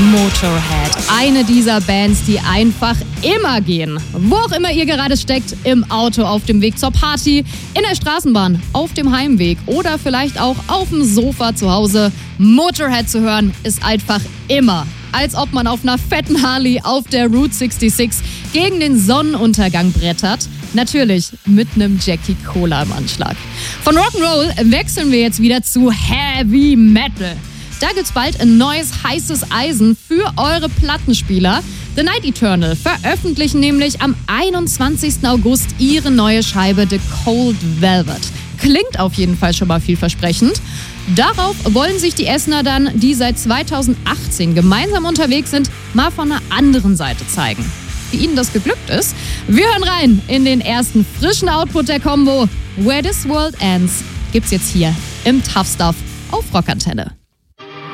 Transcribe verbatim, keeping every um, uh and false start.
Motorhead. Eine dieser Bands, die einfach immer gehen. Wo auch immer ihr gerade steckt, im Auto auf dem Weg zur Party, in der Straßenbahn, auf dem Heimweg oder vielleicht auch auf dem Sofa zu Hause. Motorhead zu hören ist einfach immer, als ob man auf einer fetten Harley auf der Route sechsundsechzig gegen den Sonnenuntergang brettert. Natürlich mit einem Jackie Cola im Anschlag. Von Rock'n'Roll wechseln wir jetzt wieder zu Heavy Metal. Da gibt's bald ein neues heißes Eisen für eure Plattenspieler. The Night Eternal veröffentlichen nämlich am einundzwanzigsten August ihre neue Scheibe The Cold Velvet. Klingt auf jeden Fall schon mal vielversprechend. Darauf wollen sich die Essener dann, die seit zweitausendachtzehn gemeinsam unterwegs sind, mal von einer anderen Seite zeigen. Wie ihnen das geglückt ist? Wir hören rein in den ersten frischen Output der Combo. Where This World Ends gibt's jetzt hier im Tough Stuff auf Rockantenne.